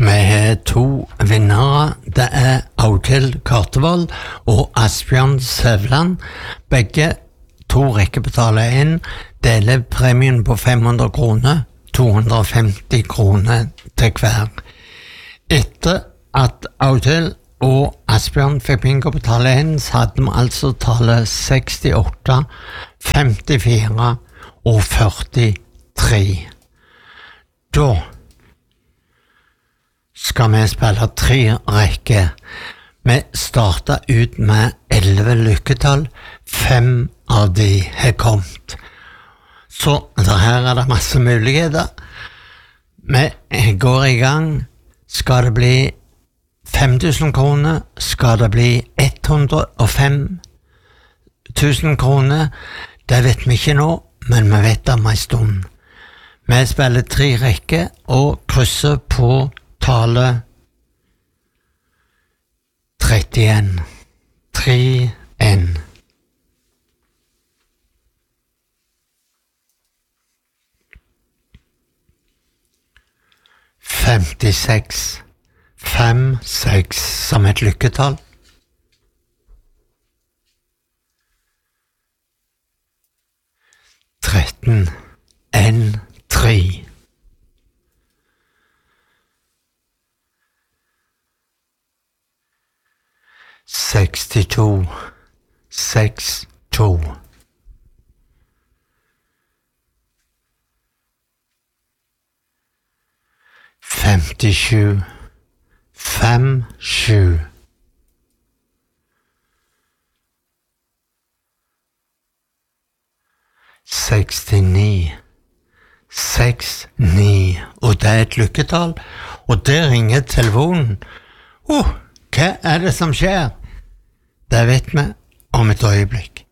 Vi har to vinnere. Det Audhild Kartevold og Asbjørn Søvland. Begge to rekkebetaler inn, deler premien på 500 kroner, 250 kroner til hver. Etter at Audhild og Asbjørn fikk bingo betale inn, så hadde vi altså tallet 68, 54 og 43. Da skal vi spille 3 rekker. Vi starter ut med 11 lykketall. 5 av de har kommet. Så her det masse muligheter. Vi går i gang. Skal det bli 5000 kroner? Skal det bli 105 000 kroner? Det vet vi ikke nå, men vi vet det om en stund. Vi spiller 3 rekker og krysser på tallet 31. 3-1. «56, 5-6 som et lykketall. 13, 1-3. 62, 6-2. 57, 5-7. 69, 6-9. Og det et lykketall. Og der ringer telefonen. Hva det som skjer? Det vet vi om et øyeblikk.